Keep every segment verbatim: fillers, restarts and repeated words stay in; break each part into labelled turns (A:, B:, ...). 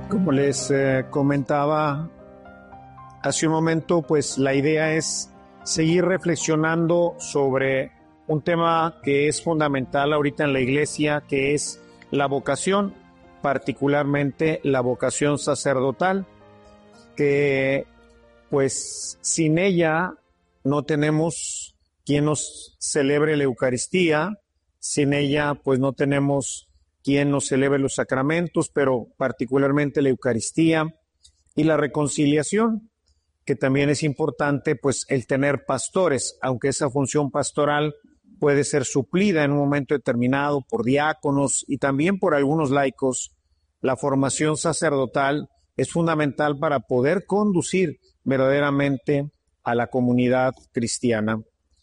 A: Como les eh, comentaba hace un momento, pues la idea es seguir reflexionando sobre un tema que es fundamental ahorita en la iglesia, que es la vocación, particularmente la vocación sacerdotal, que pues sin ella no tenemos quien nos celebre la Eucaristía, sin ella pues no tenemos quien nos celebre los sacramentos, pero particularmente la Eucaristía y la reconciliación, que también es importante pues el tener pastores, aunque esa función pastoral puede ser suplida en un momento determinado por diáconos y también por algunos laicos. La formación sacerdotal es fundamental para poder conducir verdaderamente a la comunidad cristiana.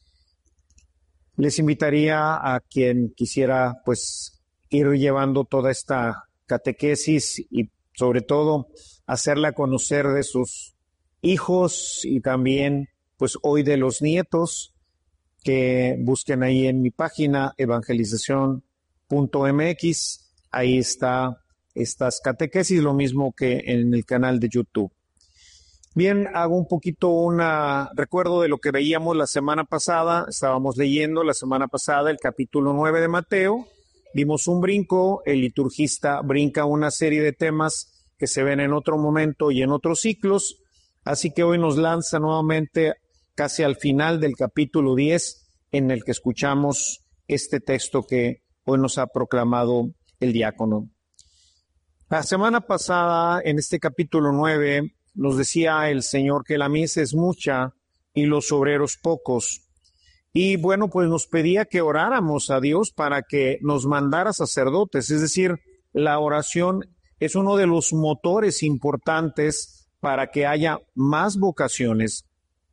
A: Les invitaría a quien quisiera pues ir llevando toda esta catequesis y sobre todo hacerla conocer de sus hijos y también pues hoy de los nietos, que busquen ahí en mi página evangelización punto m x, ahí está estas catequesis, lo mismo que en el canal de YouTube. Bien, hago un poquito un recuerdo de lo que veíamos la semana pasada. Estábamos leyendo la semana pasada el capítulo nueve de Mateo, vimos un brinco, el liturgista brinca una serie de temas que se ven en otro momento y en otros ciclos, así que hoy nos lanza nuevamente casi al final del capítulo diez, en el que escuchamos este texto que hoy nos ha proclamado el diácono. La semana pasada, en este capítulo nueve, nos decía el Señor que la mies es mucha y los obreros pocos. Y bueno, pues nos pedía que oráramos a Dios para que nos mandara sacerdotes, es decir, la oración es uno de los motores importantes para que haya más vocaciones.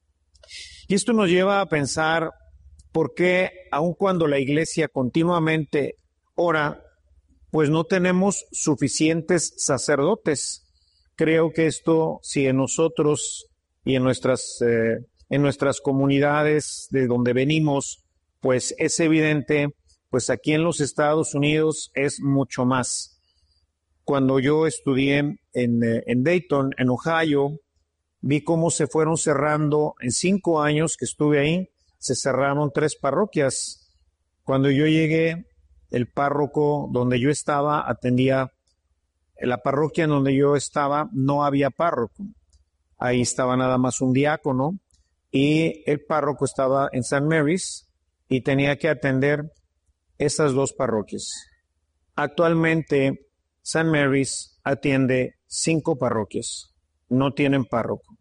A: Y esto nos lleva a pensar por qué, aun cuando la iglesia continuamente ora, pues no tenemos suficientes sacerdotes. Creo que esto, si en nosotros y en nuestras, eh, en nuestras comunidades de donde venimos, pues es evidente, pues aquí en los Estados Unidos es mucho más. Cuando yo estudié en, eh, en Dayton, en Ohio, vi cómo se fueron cerrando, en cinco años que estuve ahí, se cerraron tres parroquias. Cuando yo llegué, el párroco donde yo estaba atendía, en la parroquia en donde yo estaba no había párroco. Ahí estaba nada más un diácono y el párroco estaba en Saint Mary's y tenía que atender esas dos parroquias. Actualmente Saint Mary's atiende cinco parroquias, no tienen párroco.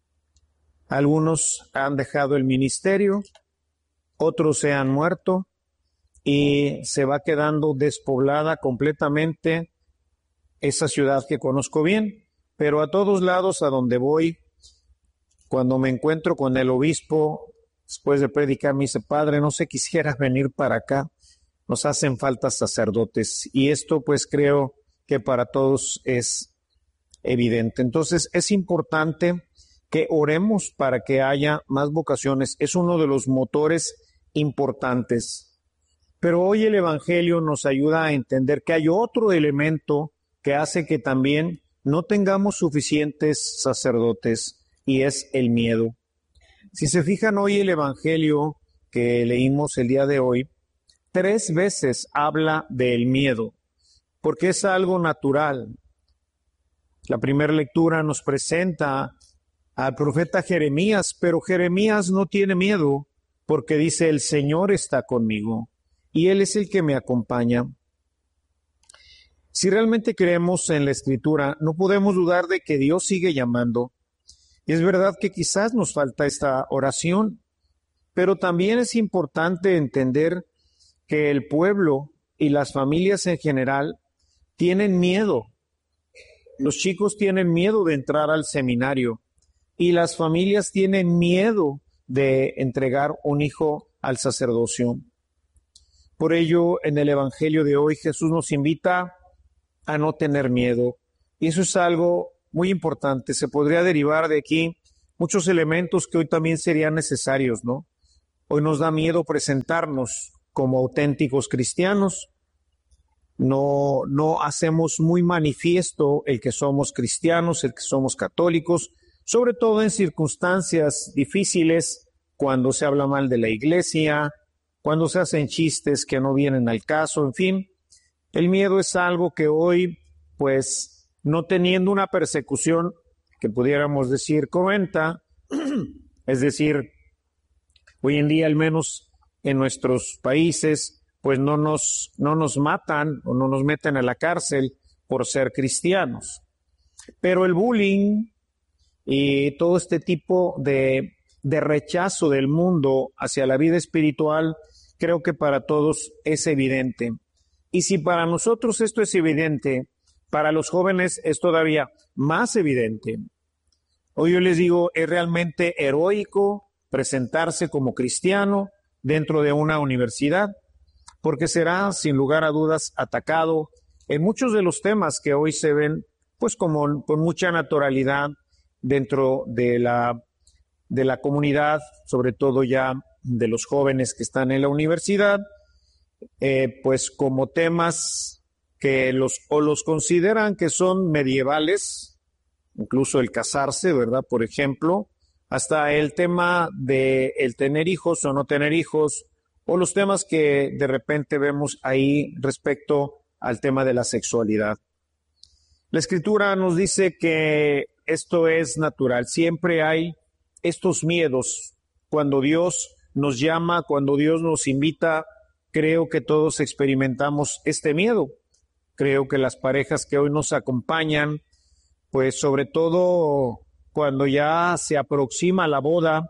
A: Algunos han dejado el ministerio, otros se han muerto y se va quedando despoblada completamente esa ciudad que conozco bien, pero a todos lados a donde voy, cuando me encuentro con el obispo, después de predicar, me dice: Padre, no sé, quisieras venir para acá, nos hacen falta sacerdotes, y esto pues creo que para todos es evidente. Entonces es importante que oremos para que haya más vocaciones, es uno de los motores importantes. Pero hoy el Evangelio nos ayuda a entender que hay otro elemento que hace que también no tengamos suficientes sacerdotes, y es el miedo. Si se fijan, hoy el Evangelio que leímos el día de hoy, tres veces habla del miedo, porque es algo natural. La primera lectura nos presenta al profeta Jeremías, pero Jeremías no tiene miedo, porque dice: el Señor está conmigo, y Él es el que me acompaña. Si realmente creemos en la Escritura, no podemos dudar de que Dios sigue llamando. Y es verdad que quizás nos falta esta oración, pero también es importante entender que el pueblo y las familias en general tienen miedo. Los chicos tienen miedo de entrar al seminario y las familias tienen miedo de entregar un hijo al sacerdocio. Por ello, en el Evangelio de hoy, Jesús nos invita a no tener miedo. Y eso es algo muy importante. Se podría derivar de aquí muchos elementos que hoy también serían necesarios, ¿no? Hoy nos da miedo presentarnos como auténticos cristianos. no, no hacemos muy manifiesto el que somos cristianos, el que somos católicos, sobre todo en circunstancias difíciles, cuando se habla mal de la iglesia, cuando se hacen chistes que no vienen al caso, en fin. El miedo es algo que hoy, pues, no teniendo una persecución que pudiéramos decir cruenta, es decir, hoy en día al menos en nuestros países, pues no nos, no nos matan o no nos meten a la cárcel por ser cristianos. Pero el bullying y todo este tipo de, de rechazo del mundo hacia la vida espiritual, creo que para todos es evidente. Y si para nosotros esto es evidente, para los jóvenes es todavía más evidente. Hoy yo les digo, es realmente heroico presentarse como cristiano dentro de una universidad, porque será, sin lugar a dudas, atacado en muchos de los temas que hoy se ven, pues como con mucha naturalidad dentro de la, de la comunidad, sobre todo ya de los jóvenes que están en la universidad, eh, pues como temas que los o los consideran que son medievales, incluso el casarse, ¿verdad? Por ejemplo, hasta el tema de el tener hijos o no tener hijos, o los temas que de repente vemos ahí respecto al tema de la sexualidad. La Escritura nos dice que esto es natural. Siempre hay estos miedos. Cuando Dios nos llama, cuando Dios nos invita, creo que todos experimentamos este miedo. Creo que las parejas que hoy nos acompañan, pues sobre todo cuando ya se aproxima la boda,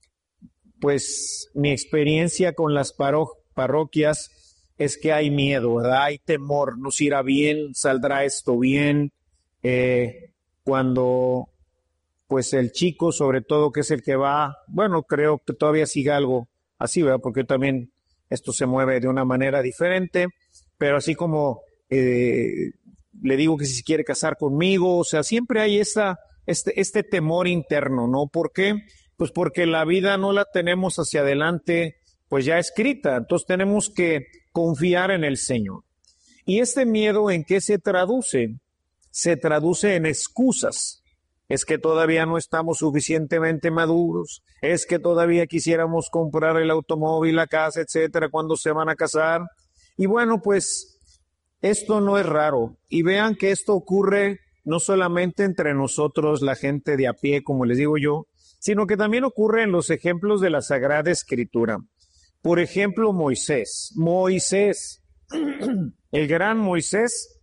A: pues mi experiencia con las paro- parroquias es que hay miedo, ¿verdad? Hay temor, nos irá bien, saldrá esto bien. Eh, cuando pues el chico, sobre todo, que es el que va, bueno, creo que todavía sigue algo así, ¿verdad? Porque también esto se mueve de una manera diferente, pero así como eh, le digo que si se quiere casar conmigo, o sea, siempre hay esa, este, este temor interno, ¿no? ¿Por qué? Pues porque la vida no la tenemos hacia adelante, pues ya escrita, entonces tenemos que confiar en el Señor. ¿Y este miedo en qué se traduce? Se traduce en excusas. Es que todavía no estamos suficientemente maduros, es que todavía quisiéramos comprar el automóvil, la casa, etcétera, cuando se van a casar. Y bueno, pues esto no es raro. Y vean que esto ocurre no solamente entre nosotros, la gente de a pie, como les digo yo, sino que también ocurre en los ejemplos de la Sagrada Escritura. Por ejemplo, Moisés. Moisés, el gran Moisés,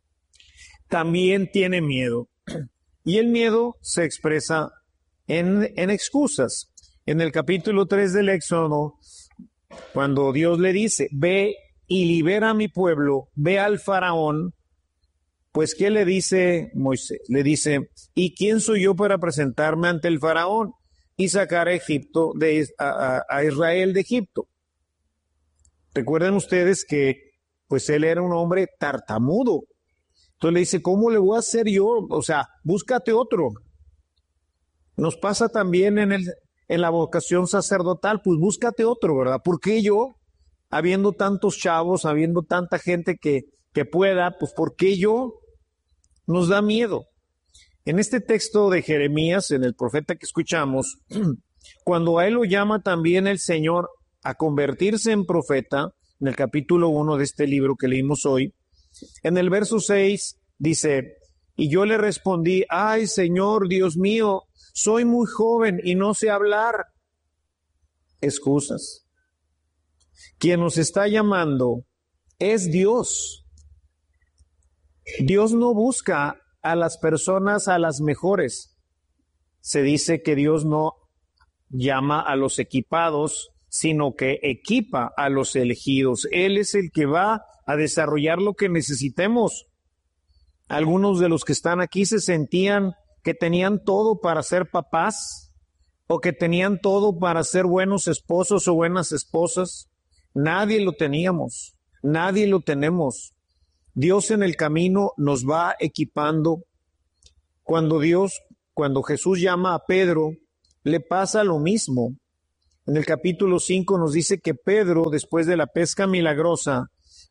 A: también tiene miedo. Y el miedo se expresa en, en excusas. En el capítulo tres del Éxodo, cuando Dios le dice, ve y libera a mi pueblo, ve al faraón, pues ¿qué le dice Moisés? Le dice, ¿y quién soy yo para presentarme ante el faraón y sacar a Egipto de, a, a Israel de Egipto? Recuerden ustedes que pues él era un hombre tartamudo. Entonces le dice, ¿cómo le voy a hacer yo? O sea, búscate otro. Nos pasa también en, el, en la vocación sacerdotal, pues búscate otro, ¿verdad? ¿Por qué yo? Habiendo tantos chavos, habiendo tanta gente que, que pueda, pues ¿por qué yo? Nos da miedo. En este texto de Jeremías, en el profeta que escuchamos, cuando a él lo llama también el Señor a convertirse en profeta, en el capítulo uno de este libro que leímos hoy, en el verso seis dice, y yo le respondí, ay Señor, Dios mío, soy muy joven y no sé hablar. Excusas. Quien nos está llamando es Dios. Dios no busca a las personas a las mejores. Se dice que Dios no llama a los equipados, sino que equipa a los elegidos. Él es el que va a desarrollar lo que necesitemos. Algunos de los que están aquí se sentían que tenían todo para ser papás o que tenían todo para ser buenos esposos o buenas esposas. Nadie lo teníamos, nadie lo tenemos. Dios en el camino nos va equipando. Cuando Dios, cuando Jesús llama a Pedro, le pasa lo mismo. En el capítulo cinco nos dice que Pedro, después de la pesca milagrosa,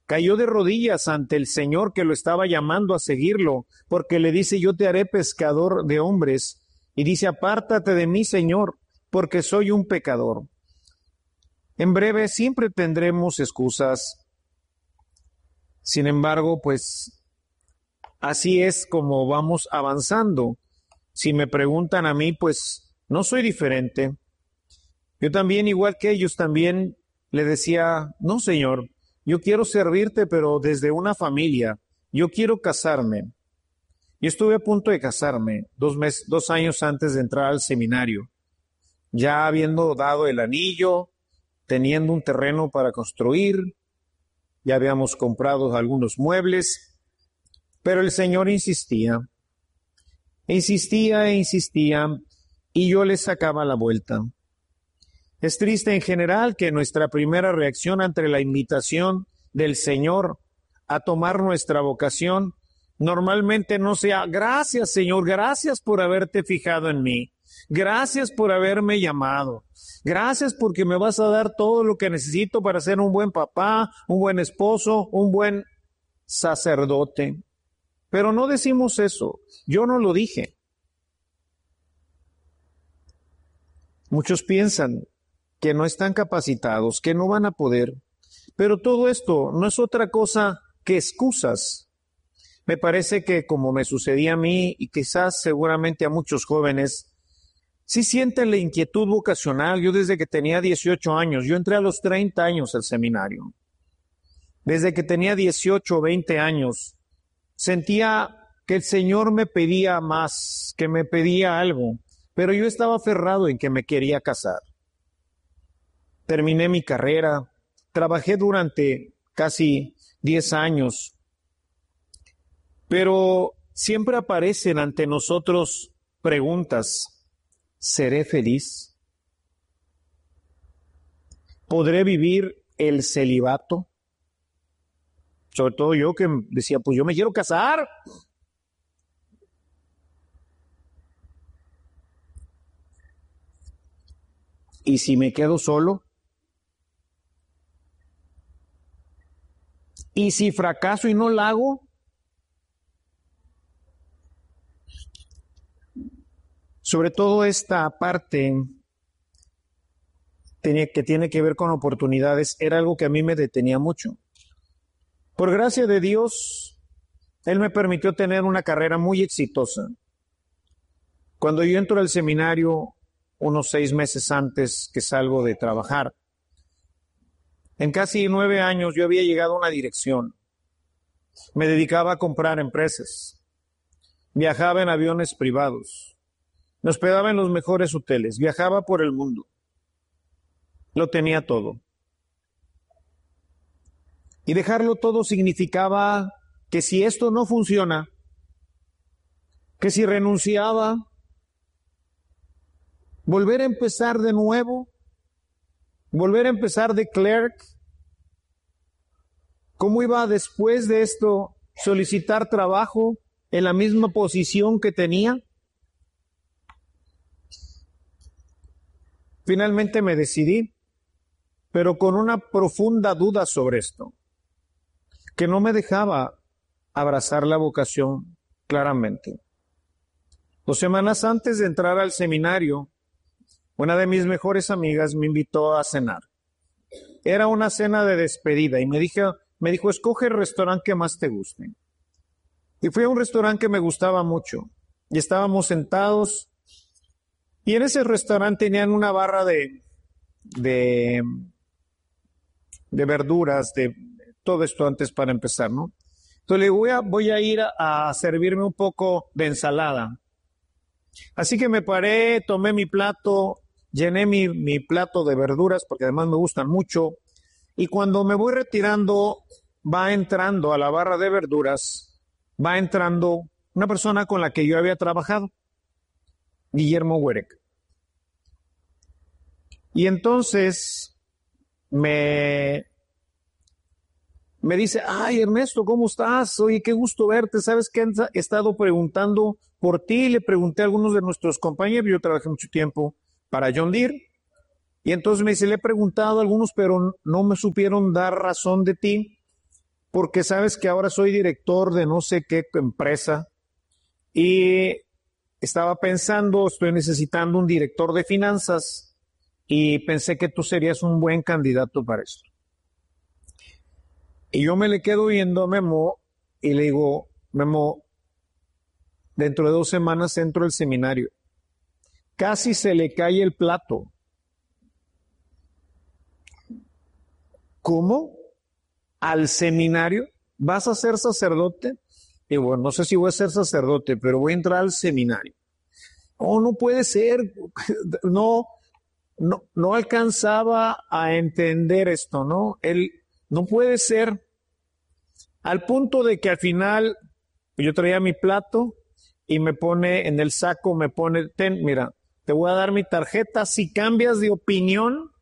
A: cayó de rodillas ante el Señor que lo estaba llamando a seguirlo, porque le dice, yo te haré pescador de hombres. Y dice, apártate de mí, Señor, porque soy un pecador. En breve siempre tendremos excusas. Sin embargo, pues así es como vamos avanzando. Si me preguntan a mí, pues no soy diferente. Yo también, igual que ellos, también le decía, no, Señor, yo quiero servirte, pero desde una familia. Yo quiero casarme. Yo estuve a punto de casarme dos meses, dos años antes de entrar al seminario, ya habiendo dado el anillo, teniendo un terreno para construir, ya habíamos comprado algunos muebles, pero el Señor insistía, insistía e insistía, y yo le sacaba la vuelta. Es triste en general que nuestra primera reacción ante la invitación del Señor a tomar nuestra vocación normalmente no sea, gracias, Señor, gracias por haberte fijado en mí, gracias por haberme llamado, gracias porque me vas a dar todo lo que necesito para ser un buen papá, un buen esposo, un buen sacerdote. Pero no decimos eso, yo no lo dije. Muchos piensan que no están capacitados, que no van a poder, pero todo esto no es otra cosa que excusas. Me parece que como me sucedía a mí y quizás seguramente a muchos jóvenes, sí sienten la inquietud vocacional. Yo desde que tenía dieciocho años, yo entré a los treinta años al seminario. Desde que tenía dieciocho o veinte años, sentía que el Señor me pedía más, que me pedía algo, pero yo estaba aferrado en que me quería casar. Terminé mi carrera, trabajé durante casi diez años, pero siempre aparecen ante nosotros preguntas. ¿Seré feliz? ¿Podré vivir el celibato? Sobre todo yo que decía, pues yo me quiero casar. ¿Y si me quedo solo? ¿Y si fracaso y no la hago? Sobre todo esta parte que tiene que ver con oportunidades era algo que a mí me detenía mucho. Por gracia de Dios, Él me permitió tener una carrera muy exitosa. Cuando yo entro al seminario, unos seis meses antes que salgo de trabajar, en casi nueve años yo había llegado a una dirección. Me dedicaba a comprar empresas. Viajaba en aviones privados. Me hospedaba en los mejores hoteles. Viajaba por el mundo. Lo tenía todo. Y dejarlo todo significaba que si esto no funciona, que si renunciaba, volver a empezar de nuevo, volver a empezar de clerk. ¿Cómo iba después de esto solicitar trabajo en la misma posición que tenía? Finalmente me decidí, pero con una profunda duda sobre esto, que no me dejaba abrazar la vocación claramente. Dos semanas antes de entrar al seminario, una de mis mejores amigas me invitó a cenar. Era una cena de despedida y me dijo, me dijo, escoge el restaurante que más te guste. Y fui a un restaurante que me gustaba mucho. Y estábamos sentados y en ese restaurante tenían una barra de, de, de verduras, de todo esto antes para empezar, ¿no? Entonces le digo, voy a, voy a ir a, a servirme un poco de ensalada. Así que me paré, tomé mi plato, llené mi, mi plato de verduras, porque además me gustan mucho, y cuando me voy retirando, va entrando a la barra de verduras, va entrando una persona con la que yo había trabajado, Guillermo Huerec. Y entonces me, me dice, ay Ernesto, ¿cómo estás? Oye, qué gusto verte, ¿sabes qué? He estado preguntando por ti, le pregunté a algunos de nuestros compañeros, yo trabajé mucho tiempo para John Deere, y entonces me dice, le he preguntado a algunos, pero no me supieron dar razón de ti. porque sabes que ahora soy director de no sé qué empresa y estaba pensando, estoy necesitando un director de finanzas y pensé que tú serías un buen candidato para esto. Y yo me le quedo viendo a Memo y le digo, Memo, dentro de dos semanas entro al seminario. Casi se le cae el plato. ¿Cómo? ¿Al seminario? ¿Vas a ser sacerdote? Y bueno, no sé si voy a ser sacerdote, pero voy a entrar al seminario. Oh, no puede ser. No, no, no alcanzaba a entender esto, ¿no? Él no puede ser. Al punto de que al final yo traía mi plato y me pone en el saco, me pone, ten, mira, te voy a dar mi tarjeta. Si cambias de opinión,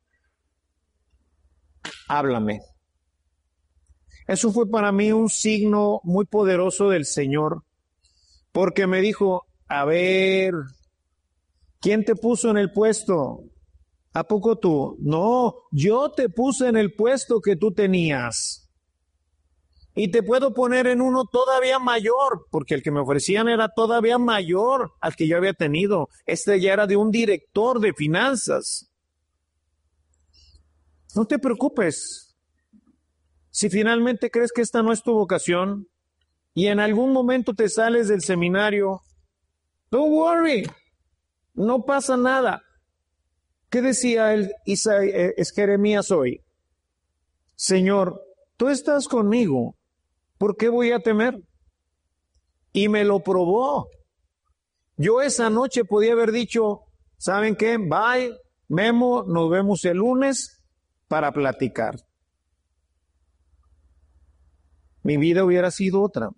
A: háblame. Eso fue para mí un signo muy poderoso del Señor, porque me dijo, a ver, ¿quién te puso en el puesto? ¿A poco tú? No, yo te puse en el puesto que tú tenías. Y te puedo poner en uno todavía mayor, porque el que me ofrecían era todavía mayor al que yo había tenido. Este ya era de un director de finanzas. No te preocupes. Si finalmente crees que esta no es tu vocación y en algún momento te sales del seminario, don't worry, no pasa nada. ¿Qué decía el Isa, eh, es Jeremías hoy? Señor, tú estás conmigo, ¿por qué voy a temer? Y me lo probó. Yo esa noche podía haber dicho, ¿saben qué? Bye, Memo, nos vemos el lunes para platicar. Mi vida hubiera sido otra.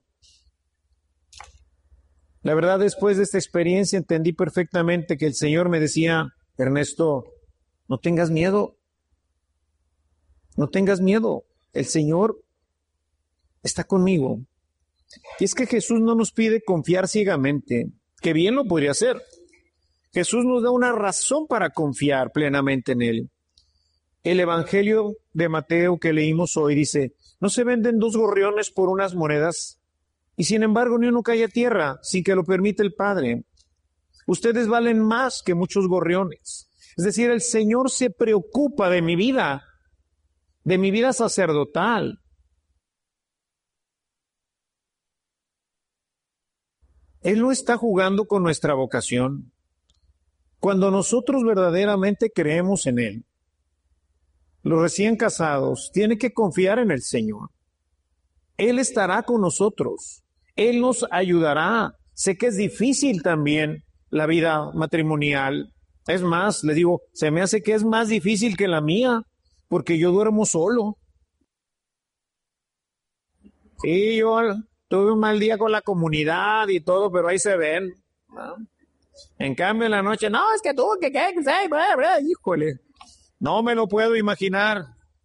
A: La verdad, después de esta experiencia entendí perfectamente que el Señor me decía, Ernesto, no tengas miedo, no tengas miedo, el Señor está conmigo. Y es que Jesús no nos pide confiar ciegamente, que bien lo podría hacer. Jesús nos da una razón para confiar plenamente en Él. El Evangelio de Mateo que leímos hoy dice, ¿no se venden dos gorriones por unas monedas? Y sin embargo ni uno cae a tierra sin que lo permita el Padre. Ustedes valen más que muchos gorriones. Es decir, el Señor se preocupa de mi vida, de mi vida sacerdotal. Él no está jugando con nuestra vocación. Cuando nosotros verdaderamente creemos en Él, los recién casados tienen que confiar en el Señor. Él estará con nosotros. Él nos ayudará. Sé que es difícil también la vida matrimonial. Es más, le digo, se me hace que es más difícil que la mía, porque yo duermo solo. Sí, yo tuve un mal día con la comunidad y todo, pero ahí se ven, ¿no? En cambio, en la noche, no, es que tú, que qué, que sé, híjole, no me lo puedo imaginar.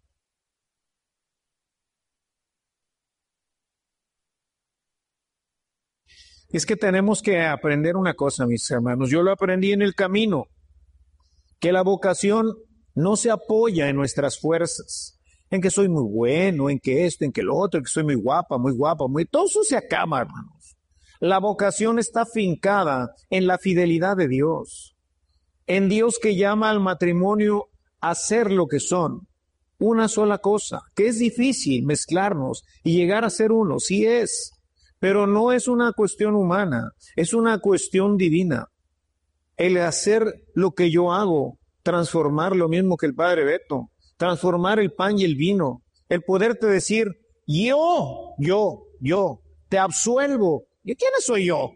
A: Es que tenemos que aprender una cosa, mis hermanos. Yo lo aprendí en el camino, que la vocación no se apoya en nuestras fuerzas, en que soy muy bueno, en que esto, en que lo otro, en que soy muy guapa, muy guapa, muy... Todo eso se acaba, hermanos. La vocación está fincada en la fidelidad de Dios, en Dios que llama al matrimonio a ser lo que son, una sola cosa, que es difícil mezclarnos y llegar a ser uno, sí es, pero no es una cuestión humana, es una cuestión divina. El hacer lo que yo hago, transformar lo mismo que el Padre Beto, transformar el pan y el vino, el poderte decir, yo, yo, yo, te absuelvo. ¿Y quién soy yo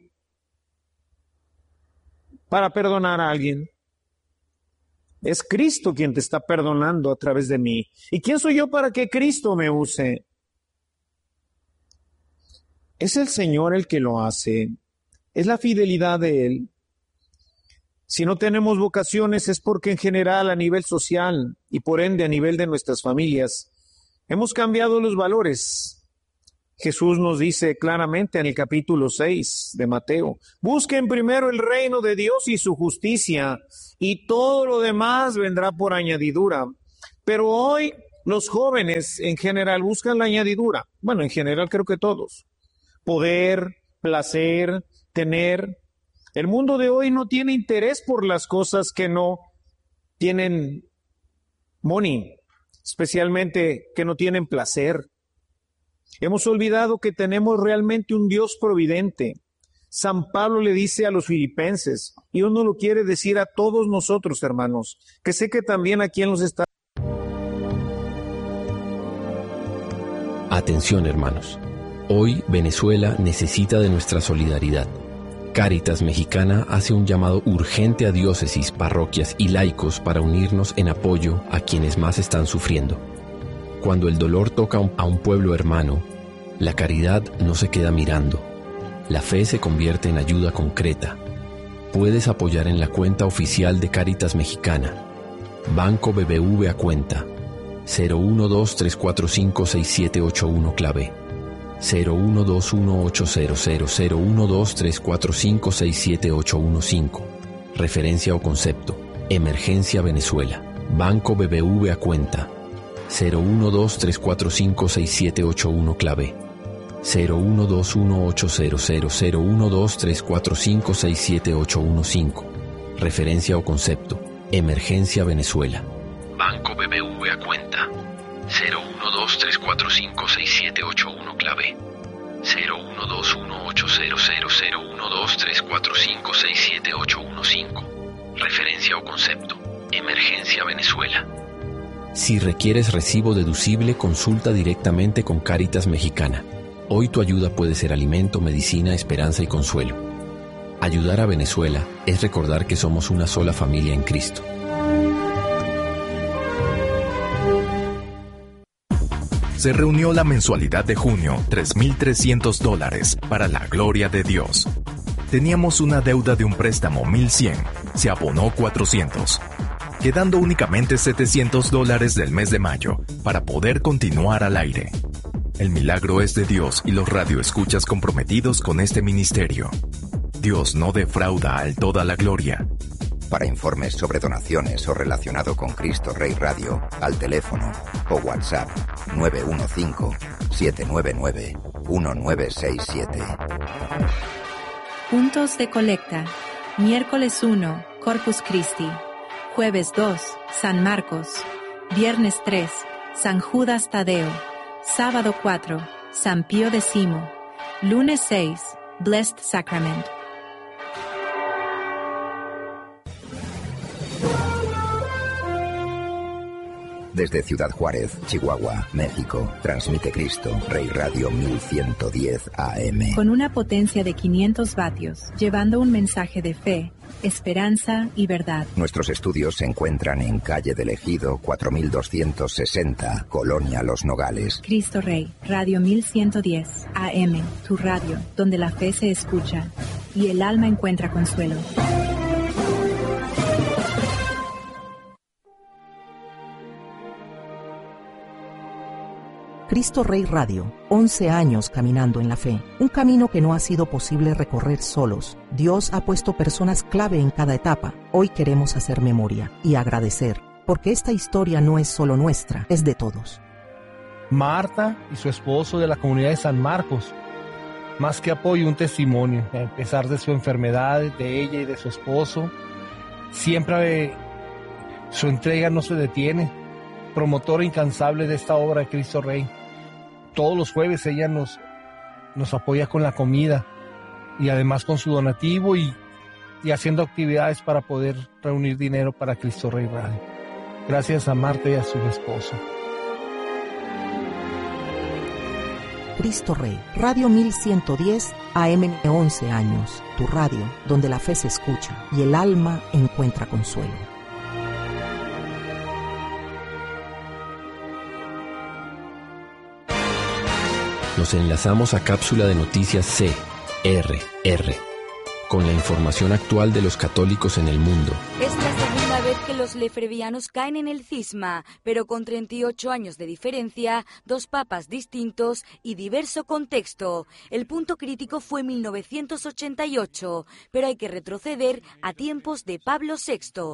A: para perdonar a alguien? Es Cristo quien te está perdonando a través de mí. ¿Y quién soy yo para que Cristo me use? Es el Señor el que lo hace. Es la fidelidad de Él. Si no tenemos vocaciones es porque en general a nivel social y por ende a nivel de nuestras familias hemos cambiado los valores. Jesús nos dice claramente en el capítulo seis de Mateo, busquen primero el reino de Dios y su justicia y todo lo demás vendrá por añadidura. Pero hoy Los jóvenes en general buscan la añadidura. Bueno, en general creo que todos. Poder, placer, tener. El mundo de hoy no tiene interés por las cosas que no tienen money, especialmente que no tienen placer. Hemos olvidado que tenemos realmente un Dios providente. San Pablo le dice a los filipenses, y uno lo quiere decir a todos nosotros, hermanos, que sé que también aquí en los Estados
B: Atención, hermanos. Hoy Venezuela necesita de nuestra solidaridad. Cáritas Mexicana hace un llamado urgente a diócesis, parroquias y laicos para unirnos en apoyo a quienes más están sufriendo. Cuando el dolor toca a un pueblo hermano, la caridad no se queda mirando. La fe se convierte en ayuda concreta. Puedes apoyar en la cuenta oficial de Cáritas Mexicana. Banco B B V a cuenta cero uno dos tres cuatro cinco seis siete ocho uno clave cero uno dos uno ocho cero cero cero uno dos tres cuatro cinco seis siete ocho uno cinco. Referencia o concepto: Emergencia Venezuela. Banco B B V a cuenta cero uno dos tres cuatro cinco seis siete ocho uno clave cero uno dos uno ocho cero cero cero uno dos tres cuatro cinco seis siete ocho uno cinco. Referencia o concepto: Emergencia Venezuela. Banco B B V a cuenta cero uno dos tres cuatro cinco seis siete ocho uno clave cero uno dos uno ocho cero cero cero uno dos tres cuatro cinco seis siete ocho uno cinco. Referencia o concepto: Emergencia Venezuela. Si requieres recibo deducible, consulta directamente con Cáritas Mexicana. Hoy tu ayuda puede ser alimento, medicina, esperanza y consuelo. Ayudar a Venezuela es recordar que somos una sola familia en Cristo.
C: Se reunió la mensualidad de junio, tres mil trescientos dólares, para la gloria de Dios. Teníamos una deuda de un préstamo mil cien, se abonó cuatrocientos, quedando únicamente setecientos dólares del mes de mayo para poder continuar al aire. El milagro es de Dios y los radioescuchas comprometidos con este ministerio. Dios no defrauda al toda la gloria.
D: Para informes sobre donaciones o relacionado con Cristo Rey Radio, al teléfono o WhatsApp nueve uno cinco, siete nueve nueve, uno nueve seis siete.
E: Puntos de colecta. Miércoles uno, Corpus Christi. Jueves dos, San Marcos. Viernes tres, San Judas Tadeo. Sábado cuatro, San Pío X. Lunes seis, Blessed Sacrament.
D: Desde Ciudad Juárez, Chihuahua, México, transmite Cristo Rey Radio mil ciento diez A M.
E: Con una potencia de quinientos vatios, llevando un mensaje de fe, esperanza y verdad.
D: Nuestros estudios se encuentran en calle del Ejido cuatro mil doscientos sesenta, Colonia Los Nogales.
E: Cristo Rey, Radio mil ciento diez A M, tu radio, donde la fe se escucha y el alma encuentra consuelo.
F: Cristo Rey Radio, once años caminando en la fe, un camino que no ha sido posible recorrer solos. Dios ha puesto personas clave en cada etapa. Hoy queremos hacer memoria y agradecer, porque esta historia no es solo nuestra, es de todos.
G: Marta y su esposo de la comunidad de San Marcos, más que apoyo, un testimonio, a pesar de su enfermedad, de ella y de su esposo, siempre su entrega no se detiene, promotora incansable de esta obra de Cristo Rey. Todos los jueves ella nos, nos apoya con la comida y además con su donativo y, y haciendo actividades para poder reunir dinero para Cristo Rey Radio. Gracias a Marta y a su esposo.
F: Cristo Rey, Radio mil ciento diez A M, once años, tu radio, donde la fe se escucha y el alma encuentra consuelo.
B: Nos enlazamos a cápsula de noticias C R R con la información actual de los católicos en el mundo.
H: Es la segunda vez que los lefebvrianos caen en el cisma, pero con treinta y ocho años de diferencia, dos papas distintos y diverso contexto. El punto crítico fue mil novecientos ochenta y ocho, pero hay que retroceder a tiempos de Pablo sexto.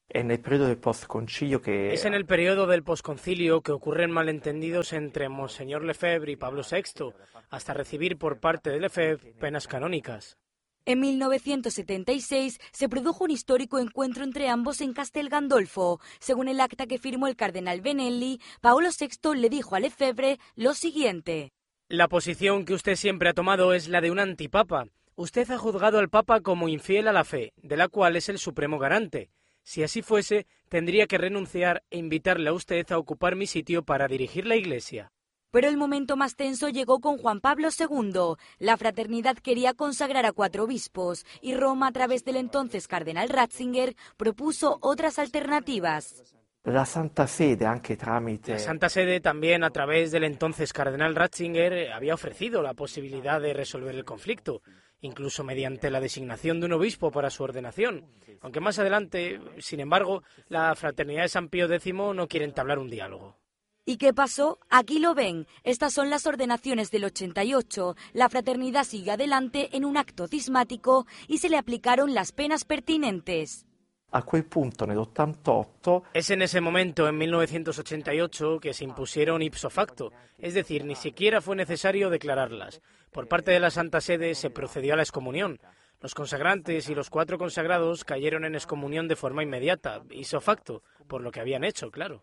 I: En el periodo del postconcilio que...
J: Es en el periodo del posconcilio que ocurren malentendidos entre Monseñor Lefebvre y Pablo sexto, hasta recibir por parte de Lefebvre penas canónicas.
H: En mil novecientos setenta y seis se produjo un histórico encuentro entre ambos en Castel Gandolfo. Según el acta que firmó el cardenal Benelli, Paolo sexto le dijo a Lefebvre lo siguiente.
J: La posición que usted siempre ha tomado es la de un antipapa. Usted ha juzgado al Papa como infiel a la fe, de la cual es el supremo garante. Si así fuese, tendría que renunciar e invitarle a usted a ocupar mi sitio para dirigir la Iglesia.
H: Pero el momento más tenso llegó con Juan Pablo segundo. La fraternidad quería consagrar a cuatro obispos y Roma, a través del entonces cardenal Ratzinger, propuso otras alternativas.
I: La Santa Sede, anche tramite...
J: La Santa Sede también, a través del entonces cardenal Ratzinger, había ofrecido la posibilidad de resolver el conflicto, incluso mediante la designación de un obispo para su ordenación. Aunque más adelante, sin embargo, la Fraternidad de San Pío décimo no quiere entablar un diálogo.
H: ¿Y qué pasó? Aquí lo ven. Estas son las ordenaciones del ochenta y ocho. La fraternidad sigue adelante en un acto cismático y se le aplicaron las penas pertinentes.
I: A quel punto, en el ochenta y ocho...
J: Es en ese momento, en mil novecientos ochenta y ocho, que se impusieron ipso facto, es decir, ni siquiera fue necesario declararlas. Por parte de la Santa Sede se procedió a la excomunión. Los consagrantes y los cuatro consagrados cayeron en excomunión de forma inmediata, ipso facto, por lo que habían hecho, claro.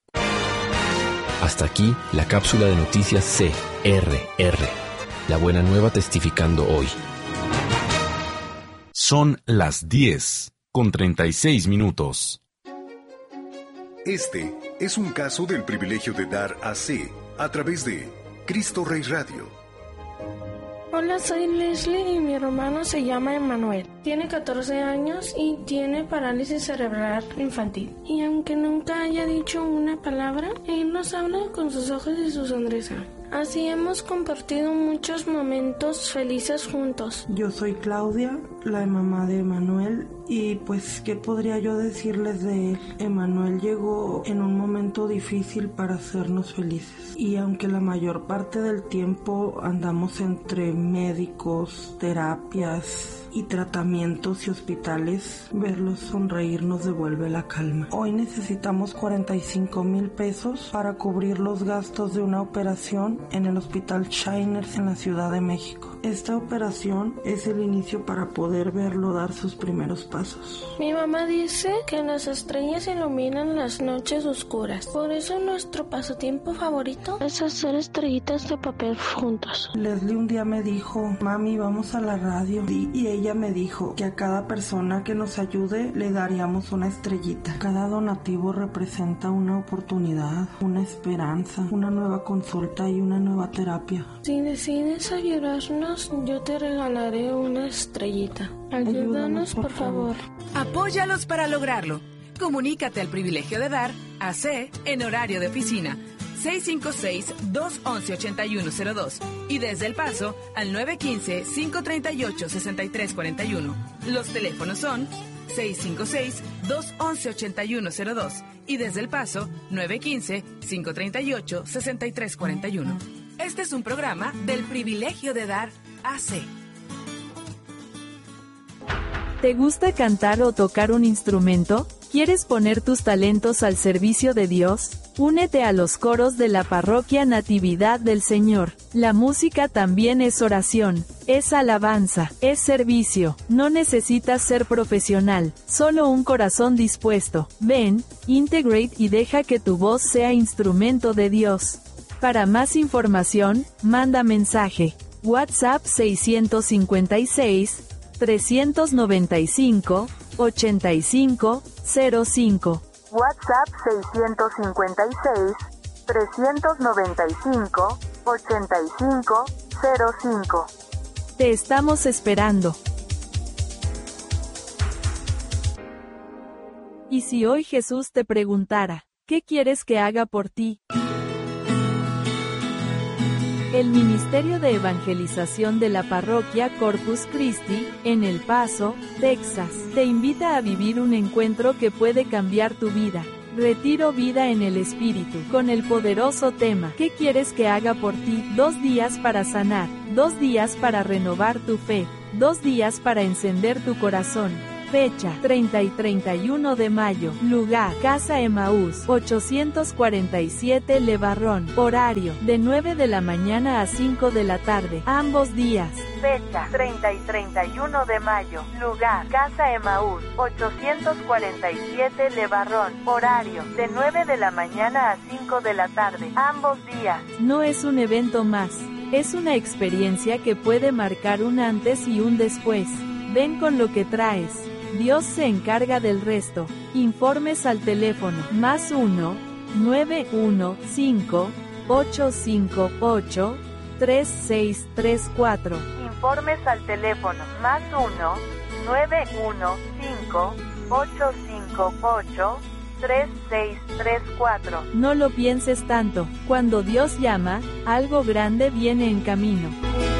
B: Hasta aquí la cápsula de noticias C R R. La buena nueva testificando hoy.
C: Son las diez con treinta y seis minutos.
K: Este es un caso del privilegio de dar a C a través de Cristo Rey Radio.
L: Hola, soy Leslie y mi hermano se llama Emanuel. Tiene catorce años y tiene parálisis cerebral infantil. Y aunque nunca haya dicho una palabra, él nos habla con sus ojos y su sonrisa. Así hemos compartido muchos momentos felices juntos.
M: Yo soy Claudia, la mamá de Emanuel, y pues, ¿qué podría yo decirles de él? Emanuel llegó en un momento difícil para hacernos felices. Y aunque la mayor parte del tiempo andamos entre médicos, terapias y tratamientos y hospitales, verlos sonreír nos devuelve la calma. Hoy necesitamos cuarenta y cinco mil pesos para cubrir los gastos de una operación en el Hospital Shiners en la Ciudad de México. Esta operación es el inicio para poder verlo dar sus primeros pasos.
L: Mi mamá dice que las estrellas iluminan las noches oscuras. Por eso nuestro pasatiempo favorito es hacer estrellitas de papel juntos.
M: Leslie un día me dijo, mami, vamos a la radio. Y, y ella me dijo que a cada persona que nos ayude le daríamos una estrellita. Cada donativo representa una oportunidad, una esperanza, una nueva consulta y una nueva terapia.
L: Si decides ayudarnos, yo te regalaré una estrellita. Ayúdanos, por favor.
N: Apóyalos para lograrlo. Comunícate al privilegio de dar a C en horario de oficina seis cinco seis, dos once, ochenta y uno cero dos y desde El Paso al nueve uno cinco, cinco tres ocho, seis tres cuatro uno. Los teléfonos son seis cinco seis, dos once, ochenta y uno cero dos y desde El Paso nueve uno cinco, cinco tres ocho, seis tres cuatro uno. Este es un programa del privilegio de dar A C.
O: ¿Te gusta cantar o tocar un instrumento? ¿Quieres poner tus talentos al servicio de Dios? Únete a los coros de la Parroquia Natividad del Señor. La música también es oración, es alabanza, es servicio. No necesitas ser profesional, solo un corazón dispuesto. Ven, integrate y deja que tu voz sea instrumento de Dios. Para más información, manda mensaje. WhatsApp seiscientos cincuenta y seis, trescientos noventa y cinco, ochenta y cinco, cero cinco.
P: WhatsApp seiscientos cincuenta y seis, trescientos noventa y cinco, ochenta y cinco, cero cinco.
O: Te estamos esperando. Y si hoy Jesús te preguntara, ¿qué quieres que haga por ti? El Ministerio de Evangelización de la Parroquia Corpus Christi, en El Paso, Texas, te invita a vivir un encuentro que puede cambiar tu vida. Retiro Vida en el Espíritu, con el poderoso tema ¿qué quieres que haga por ti? Dos días para sanar, dos días para renovar tu fe, dos días para encender tu corazón. Fecha, treinta y treinta y uno de mayo. Lugar, Casa Emaús, ochocientos cuarenta y siete Levarrón. Horario, de nueve de la mañana a cinco de la tarde, ambos días.
P: Fecha, treinta y treinta y uno de mayo. Lugar, Casa Emaús, ochocientos cuarenta y siete Levarrón. Horario, de nueve de la mañana a cinco de la tarde, ambos días.
O: No es un evento más, es una experiencia que puede marcar un antes y un después. Ven con lo que traes. Dios se encarga del resto. Informes al teléfono más uno, nueve uno cinco, ocho cinco ocho, tres seis tres cuatro.
P: Informes al teléfono más uno, nueve uno cinco, ocho cinco ocho, tres seis tres cuatro.
O: No lo pienses tanto. Cuando Dios llama, algo grande viene en camino.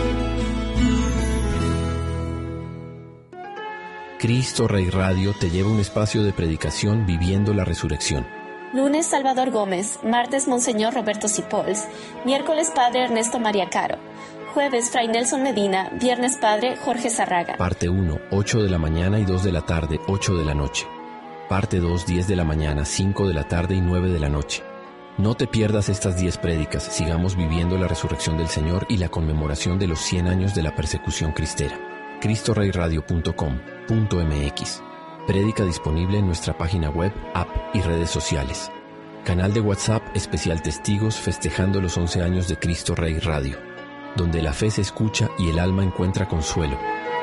B: Cristo Rey Radio te lleva a un espacio de predicación viviendo la resurrección.
Q: Lunes Salvador Gómez, martes Monseñor Roberto Cipols, miércoles Padre Ernesto María Caro, jueves Fray Nelson Medina, viernes Padre Jorge Zarraga.
B: Parte uno, ocho de la mañana y dos de la tarde, ocho de la noche. Parte dos, diez de la mañana, cinco de la tarde y nueve de la noche. No te pierdas estas diez prédicas, sigamos viviendo la resurrección del Señor y la conmemoración de los cien años de la persecución cristera. cristo rey radio punto com punto m x. Prédica disponible en nuestra página web, app y redes sociales. Canal de WhatsApp especial Testigos festejando los once años de Cristo Rey Radio, donde la fe se escucha y el alma encuentra consuelo.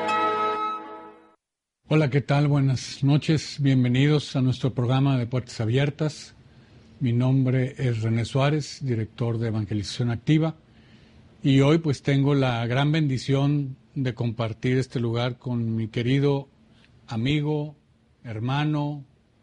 R: Hola, ¿qué tal? Buenas noches. Bienvenidos a nuestro programa de Puertas Abiertas. Mi nombre es René Suárez, director de Evangelización Activa. Y hoy pues tengo la gran bendición de compartir este lugar con mi querido amigo, hermano,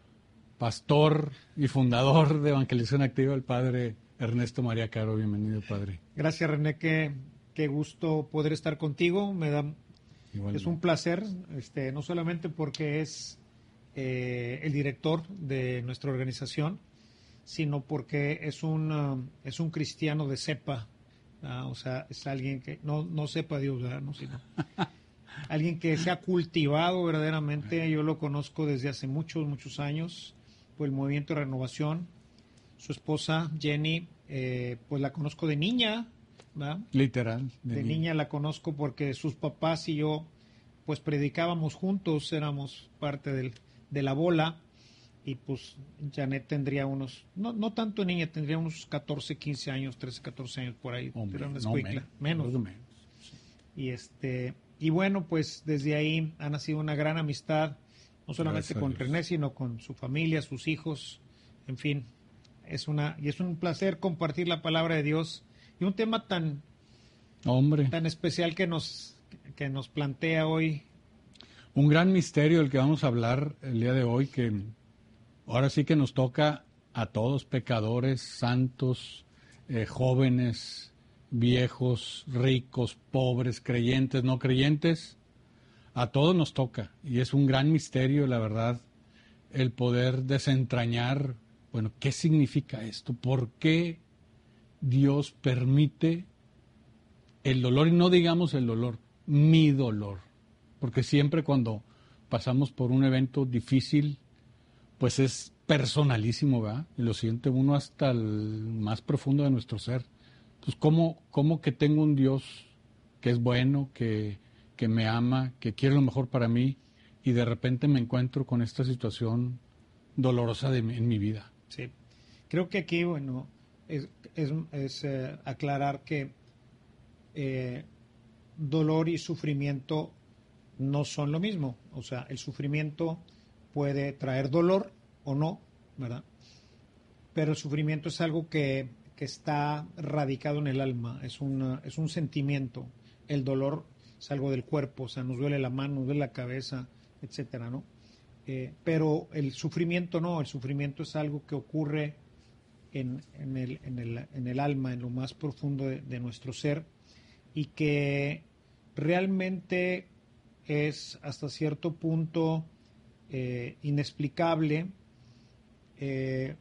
R: pastor y fundador de Evangelización Activa, el padre Ernesto María Caro. Bienvenido, padre.
A: Gracias, René, qué, qué gusto poder estar contigo. Me da, es un placer, este, no solamente porque es eh, el director de nuestra organización, sino porque es un, uh, es un cristiano de cepa. Uh, o sea, es alguien que no, no sepa Dios, ¿verdad? No, sino alguien que se ha cultivado verdaderamente. Yo lo conozco desde hace muchos, muchos años por el Movimiento de Renovación. Su esposa, Jenny, eh, pues la conozco de niña, ¿verdad?
R: Literal.
A: De, de niña. niña la conozco porque sus papás y yo, pues predicábamos juntos, éramos parte del, de la bola. Y pues Janet tendría unos, no no tanto niña, tendría unos catorce, quince años, trece, catorce años por ahí.
R: Hombre,
A: era una
R: no,
A: escuincla, menos.
R: menos. menos sí.
A: Y este y bueno, pues desde ahí ha nacido una gran amistad, no solamente
R: Gracias
A: con René, sino con su familia, sus hijos, en fin. Es una y es un placer compartir la palabra de Dios y un tema tan
R: Hombre.
A: tan especial que nos que nos plantea hoy.
R: Un gran misterio del que vamos a hablar el día de hoy, que ahora sí que nos toca a todos, pecadores, santos, eh, jóvenes, viejos, ricos, pobres, creyentes, no creyentes, a todos nos toca. Y es un gran misterio, la verdad, el poder desentrañar, bueno, ¿qué significa esto? ¿Por qué Dios permite el dolor? Y no digamos el dolor, mi dolor. Porque siempre cuando pasamos por un evento difícil, pues es personalísimo, ¿verdad? Y lo siente uno hasta el más profundo de nuestro ser. Pues ¿cómo, cómo que tengo un Dios que es bueno, que, que me ama, que quiere lo mejor para mí, y de repente me encuentro con esta situación dolorosa de mi, en mi vida?
A: Sí, creo que aquí, bueno, es, es, es eh, aclarar que eh, dolor y sufrimiento no son lo mismo. O sea, el sufrimiento puede traer dolor o no, ¿verdad? Pero el sufrimiento es algo que, que está radicado en el alma, es, una, es un sentimiento. El dolor es algo del cuerpo, o sea, nos duele la mano, nos duele la cabeza, etcétera, ¿no? Eh, pero el sufrimiento no, el sufrimiento es algo que ocurre en, en, el, en, el, en el alma, en lo más profundo de, de nuestro ser, y que realmente es hasta cierto punto Eh, inexplicable, eh,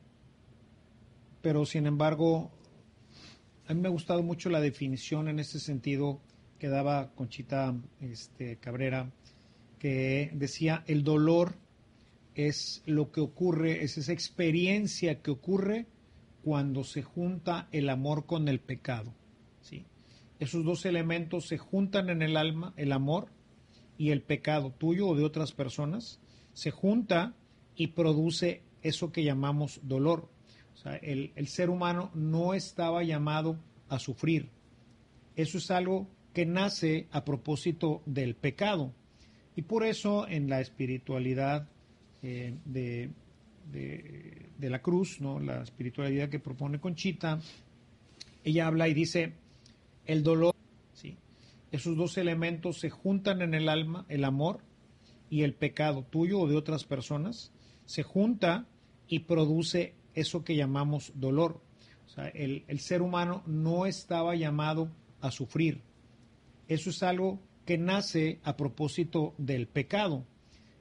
A: pero sin embargo a mí me ha gustado mucho la definición en ese sentido que daba Conchita este, Cabrera, que decía, el dolor es lo que ocurre, es esa experiencia que ocurre cuando se junta el amor con el pecado, ¿sí? Esos dos elementos se juntan en el alma, el amor y el pecado tuyo o de otras personas, se junta y produce eso que llamamos dolor. O sea, el, el ser humano no estaba llamado a sufrir. Eso es algo que nace a propósito del pecado. Y por eso en la espiritualidad eh, de, de, de la cruz, ¿no? La espiritualidad que propone Conchita, ella habla y dice, el dolor, ¿sí? Esos dos elementos se juntan en el alma, el amor y el pecado tuyo o de otras personas, se junta y produce eso que llamamos dolor. O sea, el, el ser humano no estaba llamado a sufrir. Eso es algo que nace a propósito del pecado.